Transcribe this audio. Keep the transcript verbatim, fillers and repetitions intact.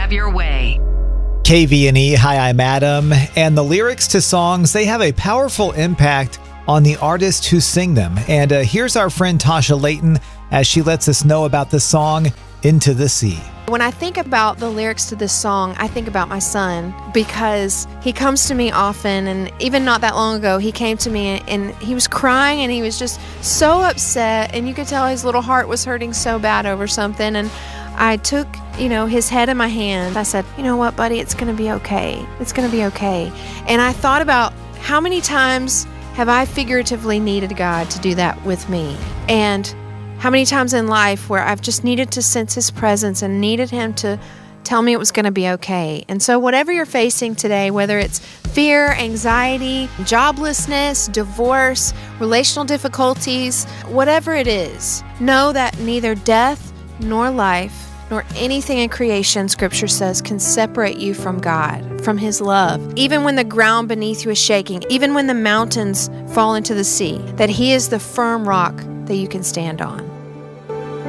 have your way. K V N E, hi, I'm Adam. And the lyrics to songs, they have a powerful impact on the artists who sing them. And uh, here's our friend Tasha Layton as she lets us know about the song Into the Sea. When I think about the lyrics to this song, I think about my son because he comes to me often, and even not that long ago, he came to me and he was crying and he was just so upset, and you could tell his little heart was hurting so bad over something. And I took, you know, his head in my hand. I said, you know what, buddy, it's going to be okay. It's going to be okay. And I thought about how many times have I figuratively needed God to do that with me? And how many times in life where I've just needed to sense His presence and needed Him to tell me it was going to be okay. And so whatever you're facing today, whether it's fear, anxiety, joblessness, divorce, relational difficulties, whatever it is, know that neither death nor life nor anything in creation, Scripture says, can separate you from God, from His love. Even when the ground beneath you is shaking, even when the mountains fall into the sea, that He is the firm rock that you can stand on.